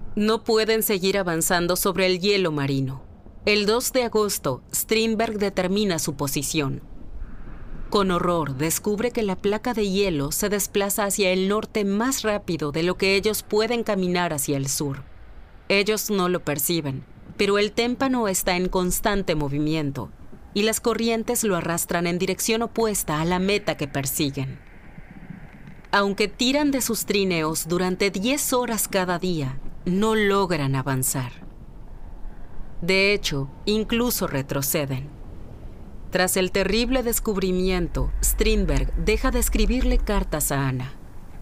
No pueden seguir avanzando sobre el hielo marino. El 2 de agosto, Strindberg determina su posición. Con horror, descubre que la placa de hielo se desplaza hacia el norte más rápido de lo que ellos pueden caminar hacia el sur. Ellos no lo perciben, pero el témpano está en constante movimiento y las corrientes lo arrastran en dirección opuesta a la meta que persiguen. Aunque tiran de sus trineos durante 10 horas cada día, no logran avanzar. De hecho, incluso retroceden. Tras el terrible descubrimiento, Strindberg deja de escribirle cartas a Anna.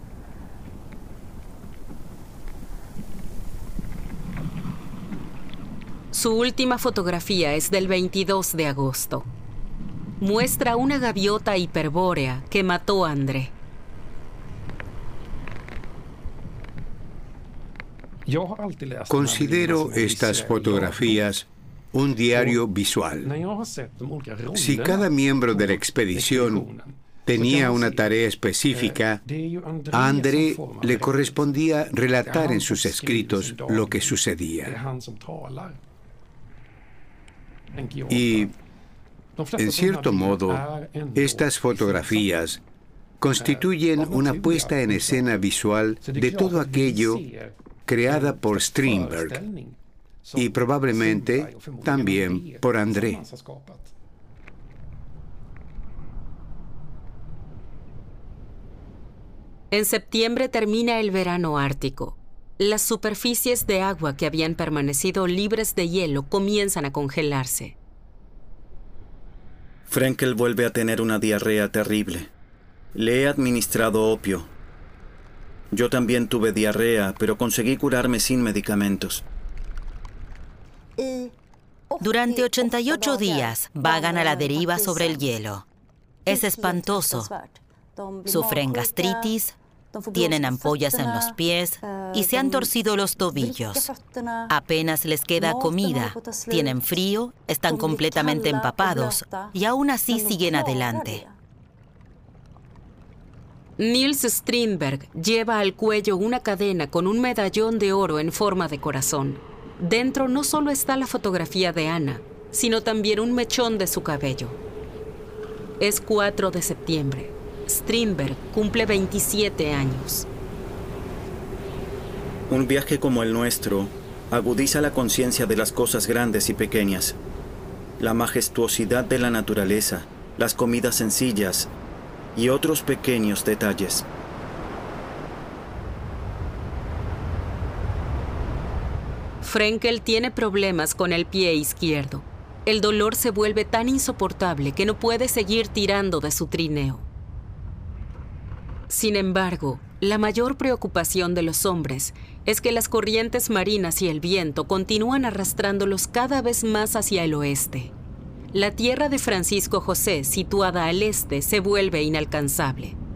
Su última fotografía es del 22 de agosto. Muestra una gaviota hiperbórea que mató a André. Considero estas fotografías un diario visual. Si cada miembro de la expedición tenía una tarea específica, a André le correspondía relatar en sus escritos lo que sucedía. Y, en cierto modo, estas fotografías constituyen una puesta en escena visual de todo aquello creada por Strindberg y probablemente también por André. En septiembre termina el verano ártico. Las superficies de agua que habían permanecido libres de hielo comienzan a congelarse. Frenkel vuelve a tener una diarrea terrible. Le he administrado opio. Yo también tuve diarrea, pero conseguí curarme sin medicamentos. Durante 88 días vagan a la deriva sobre el hielo. Es espantoso. Sufren gastritis, tienen ampollas en los pies y se han torcido los tobillos. Apenas les queda comida, tienen frío, están completamente empapados y aún así siguen adelante. Niels Strindberg lleva al cuello una cadena con un medallón de oro en forma de corazón. Dentro no solo está la fotografía de Anna, sino también un mechón de su cabello. Es 4 de septiembre. Strindberg cumple 27 años. Un viaje como el nuestro agudiza la conciencia de las cosas grandes y pequeñas, la majestuosidad de la naturaleza, las comidas sencillas y otros pequeños detalles. Frenkel tiene problemas con el pie izquierdo. El dolor se vuelve tan insoportable que no puede seguir tirando de su trineo. Sin embargo, la mayor preocupación de los hombres es que las corrientes marinas y el viento continúan arrastrándolos cada vez más hacia el oeste. La tierra de Francisco José, situada al este, se vuelve inalcanzable.